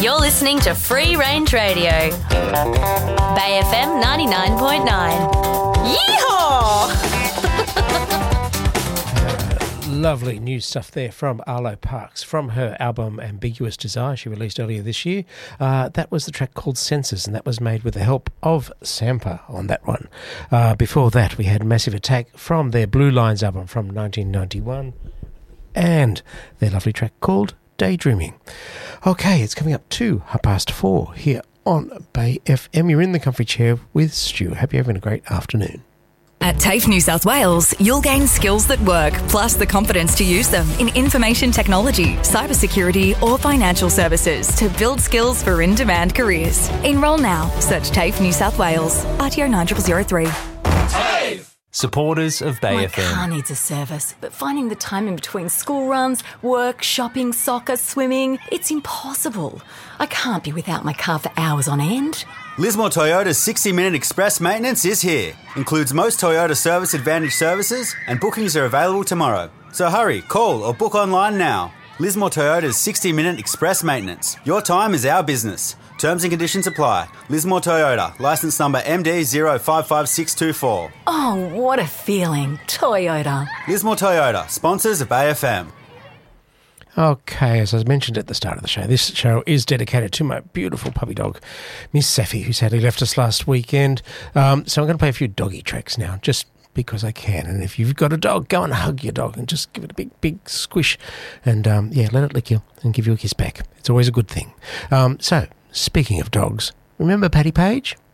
You're listening to Free Range Radio. Bay FM 99.9. Yeehaw! Lovely new stuff there from Arlo Parks from her album Ambiguous Desire she released earlier this year. That was the track called Senses, and that was made with the help of Sampa on that one. Before that, we had Massive Attack from their Blue Lines album from 1991 and their lovely track called Daydreaming. Okay, it's coming up to 4:30 here on Bay FM. You're in the comfy chair with Stu. Hope you're having a great afternoon. At TAFE New South Wales, you'll gain skills that work, plus the confidence to use them in information technology, cybersecurity or financial services to build skills for in-demand careers. Enrol now. Search TAFE New South Wales. RTO 9003. TAFE! Supporters of Bay My FM. car needs a service, but finding the time in between school runs, work, shopping, soccer, swimming, it's impossible. I can't be without my car for hours on end. Lismore Toyota's 60-minute express maintenance is here. Includes most Toyota Service Advantage services, and bookings are available tomorrow. So hurry, call or book online now. Lismore Toyota's 60-minute express maintenance. Your time is our business. Terms and conditions apply. Lismore Toyota, licence number MD055624. Oh, what a feeling. Toyota. Lismore Toyota, sponsors of Bay FM. Okay, as I mentioned at the start of the show, this show is dedicated to my beautiful puppy dog, Miss Safi, who sadly left us last weekend. So I'm going to play a few doggy tracks now, just because I can. And if you've got a dog, go and hug your dog and just give it a big, big squish. And, let it lick you and give you a kiss back. It's always a good thing. So, speaking of dogs, remember Paddy Page?